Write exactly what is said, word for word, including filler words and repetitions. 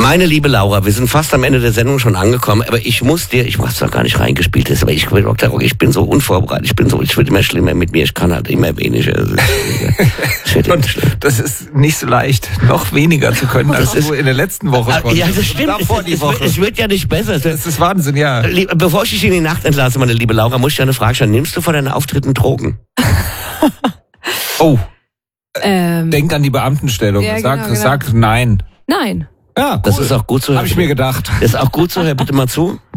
Meine liebe Laura, wir sind fast am Ende der Sendung schon angekommen, aber ich muss dir, ich weiß doch gar nicht reingespielt ist, aber ich, Doktor Rock, ich bin so unvorbereitet, ich bin so, es wird immer schlimmer mit mir, ich kann halt immer weniger. Also, es wird immer schlimmer. Das ist nicht so leicht, noch weniger zu können, als du in der letzten Woche konntest. Ja, das stimmt, es, die es, Woche. Wird, es wird ja nicht besser. Das ist Wahnsinn, ja. Bevor ich dich in die Nacht entlasse, meine liebe Laura, muss ich dir eine Frage stellen. Nimmst du vor deinen Auftritten Drogen? Oh, Ähm, denk an die Beamtenstellung, ja, sag, genau, genau. sag nein. Nein. Ja, cool. Das ist auch gut so. Habe ich mir gedacht. Das ist auch gut so, hör bitte mal zu.